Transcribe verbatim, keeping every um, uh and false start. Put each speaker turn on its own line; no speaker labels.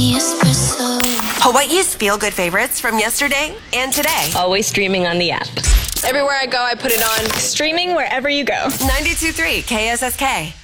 me espresso.
Hawaii's feel-good favorites from yesterday and today.
Always streaming on the app.
Everywhere I go, I put it on.
Streaming wherever you go.
ninety-two point three K S S K.